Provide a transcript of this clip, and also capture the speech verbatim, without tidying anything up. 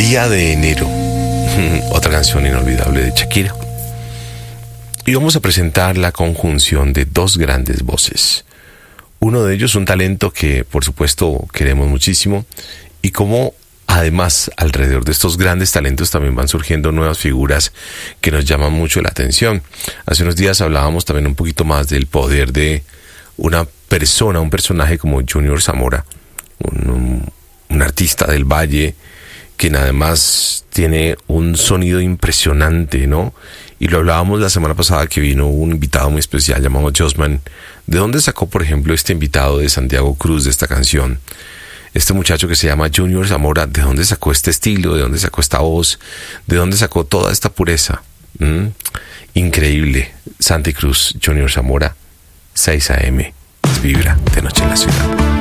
Día de enero, otra canción inolvidable de Shakira. Y vamos a presentar la conjunción de dos grandes voces. Uno de ellos un talento que por supuesto queremos muchísimo, y como además alrededor de estos grandes talentos también van surgiendo nuevas figuras que nos llaman mucho la atención. Hace unos días hablábamos también un poquito más del poder de una persona, un personaje como Junior Zamora, un, un, un artista del Valle, quien además tiene un sonido impresionante, ¿no? Y lo hablábamos la semana pasada que vino un invitado muy especial llamado Josman. ¿De dónde sacó, por ejemplo, este invitado de Santiago Cruz de esta canción? Este muchacho que se llama Junior Zamora, ¿de dónde sacó este estilo? ¿De dónde sacó esta voz? ¿De dónde sacó toda esta pureza? ¿Mm? Increíble. Santi Cruz, Junior Zamora, seis a eme. Vibra de Noche en la Ciudad.